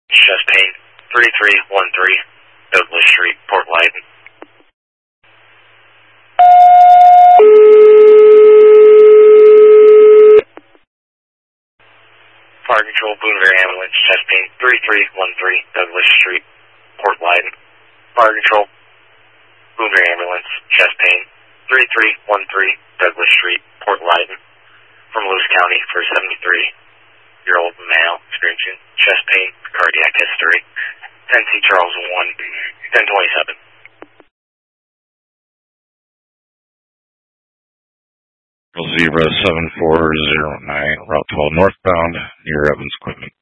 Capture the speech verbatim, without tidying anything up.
chest pain, three three one three, Douglas Street, Port Leyden. Fire Control, Boonville Ambulance, chest pain, three three one three, Douglas Street, Port Leyden. Fire Control, Boonville Ambulance, chest pain, three three one three, Douglas Street, Port Leyden. From Lewis County for a seventy-three-year-old male experiencing chest pain, cardiac history, ten C Charles one, ten twenty-seven. Zebra seven four zero nine, Route twelve northbound, near Evans Equipment.